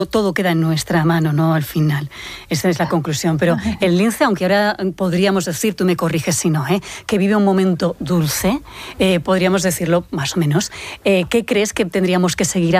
todo queda en nuestra mano, ¿no? Al final. Esa es la conclusión. Pero el lince, aunque ahora podríamos decir, tú me corriges si no, que vive un momento dulce, podríamos decirlo más o menos, ¿qué crees que tendríamos que seguir